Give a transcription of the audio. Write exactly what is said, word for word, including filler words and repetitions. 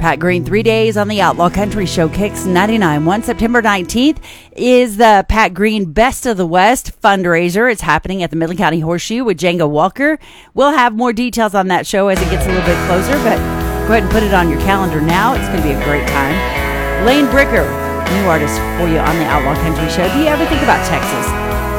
Pat Green, three days on the Outlaw Country Show, Kicks ninety-nine point one. September nineteenth is the Pat Green Best of the West fundraiser. It's happening at the Midland County Horseshoe with Django Walker. We'll have more details on that show as it gets a little bit closer, but go ahead and put it on your calendar now. It's going to be a great time. Lane Bricker, new artist for you on the Outlaw Country Show. Do you ever think about Texas?